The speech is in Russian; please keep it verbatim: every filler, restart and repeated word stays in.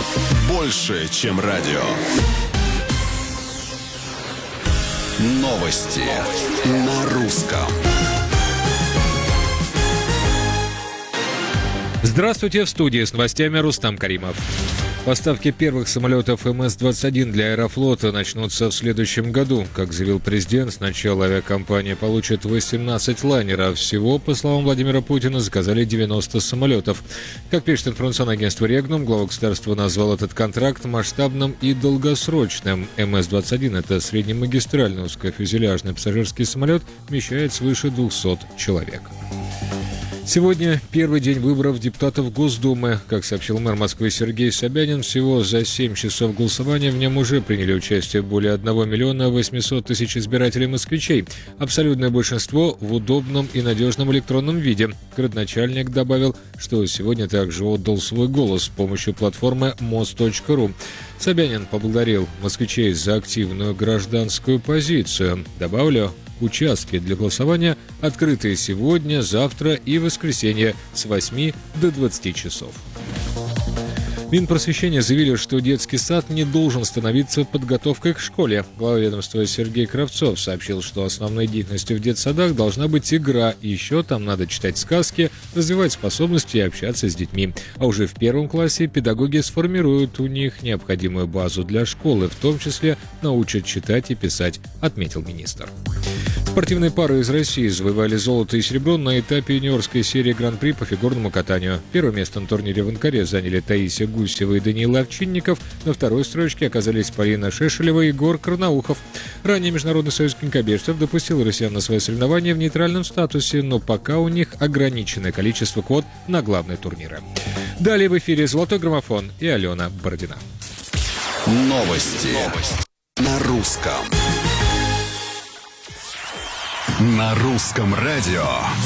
Больше, чем радио. Новости на русском. Здравствуйте, в студии с новостями Рустам Каримов. Поставки первых самолетов эм эс двадцать один для Аэрофлота начнутся в следующем году. Как заявил президент, сначала авиакомпания получит восемнадцать лайнеров. Всего, по словам Владимира Путина, заказали девяносто самолетов. Как пишет информационное агентство «Регнум», глава государства назвал этот контракт масштабным и долгосрочным. эм эс двадцать один – это среднемагистральный узкофюзеляжный пассажирский самолет, вмещает свыше двухсот человек. Сегодня первый день выборов депутатов Госдумы. Как сообщил мэр Москвы Сергей Собянин, всего за семь часов голосования в нем уже приняли участие более одного миллиона восьмисот тысяч избирателей-москвичей. Абсолютное большинство в удобном и надежном электронном виде. Городначальник добавил, что сегодня также отдал свой голос с помощью платформы мост точка ру. Собянин поблагодарил москвичей за активную гражданскую позицию. Добавлю, участки для голосования открыты сегодня, завтра и воскресенье с восьми до двадцати часов. Минпросвещения заявили, что детский сад не должен становиться подготовкой к школе. Глава ведомства Сергей Кравцов сообщил, что основной деятельностью в детсадах должна быть игра. Еще там надо читать сказки, развивать способности и общаться с детьми. А уже в первом классе педагоги сформируют у них необходимую базу для школы, в том числе научат читать и писать, отметил министр. Спортивные пары из России завоевали золото и серебро на этапе юниорской серии Гран-при по фигурному катанию. Первое место на турнире в Анкаре заняли Таисия Гусева и Даниил Овчинников. На второй строчке оказались Полина Шешелева и Егор Карнаухов. Ранее Международный союз конькобежцев допустил россиян на свои соревнования в нейтральном статусе, но пока у них ограниченное количество квот на главные турниры. Далее в эфире «Золотой граммофон» и Алена Бородина. Новости, Новости. На русском. На русском радио.